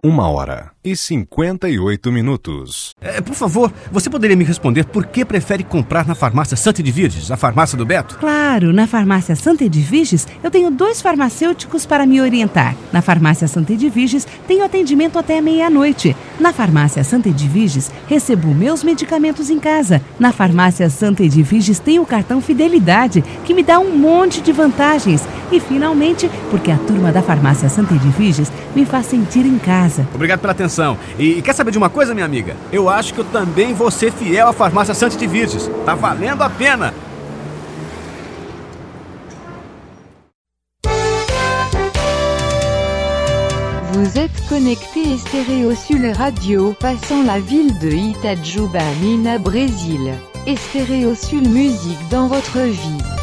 1h58. Por favor, você poderia me responder por que prefere comprar na farmácia Santa Edviges, a farmácia do Beto? Claro, na farmácia Santa Edviges eu tenho 2 farmacêuticos para me orientar. Na farmácia Santa Edviges tenho atendimento até meia-noite. Na farmácia Santa Edviges recebo meus medicamentos em casa. Na farmácia Santa Edviges tenho o cartão Fidelidade, que me dá um monte de vantagens. E finalmente, porque a turma da farmácia Santa Edviges me faz sentir em casa. Obrigado pela atenção. E quer saber de uma coisa, minha amiga? Eu acho que eu também vou ser fiel à farmácia Santa Edviges. Tá valendo a pena! Vous êtes connecté Stéréosul Radio, passant la ville de Itajuba, Minas, Brésil. Stéréosul musique dans votre vie.